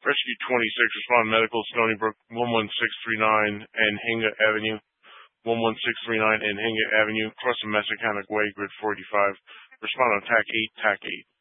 Rescue 26, respond medical, Stony Brook 11639 and Hinga Avenue. 11639 and Hinga Avenue, cross the Messicanic Way, grid 45. Respond on TAC 8, TAC 8.